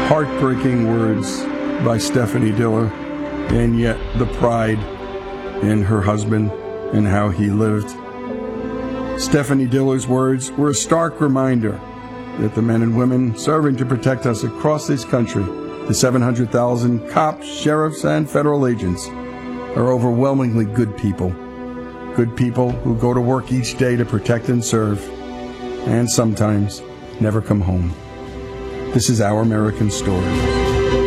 Heartbreaking words by Stephanie Diller, and yet the pride in her husband and how he lived. Stephanie Diller's words were a stark reminder that the men and women serving to protect us across this country, the 700,000 cops, sheriffs, and federal agents, are overwhelmingly good people. Good people who go to work each day to protect and serve, and sometimes never come home. This is Our American Stories.